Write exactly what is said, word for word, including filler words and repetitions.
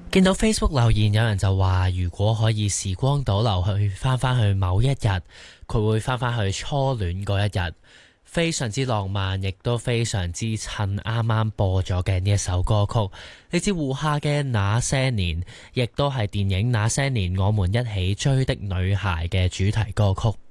見到 Facebook 留言，有人就話如果可以時光倒流去翻翻去某一日，佢會翻翻去初戀嗰一日，非常之浪漫，亦都非常之襯啱啱播咗嘅呢一首歌曲，嚟自胡夏嘅那些年，亦都係電影那些年我們一起追的女孩嘅主題歌曲。